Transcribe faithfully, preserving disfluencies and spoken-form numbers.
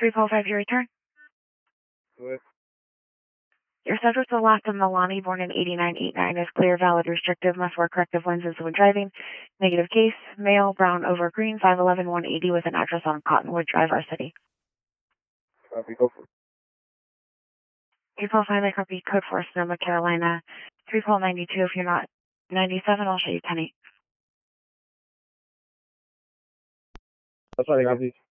three Paul five, your return. Good. Your subject is last in Milani, born in eighty-nine eighty-nine, is clear, valid, restrictive, must wear corrective lenses when driving. Negative case, male, brown over green, five eleven, one eighty, with an address on Cottonwood Drive, our city. Copy, go for it. three Paul five, I copy code four, Sonoma, Carolina. three Paul ninety-two, if you're not ninety-seven, I'll show you ten eight. That's right, I got these.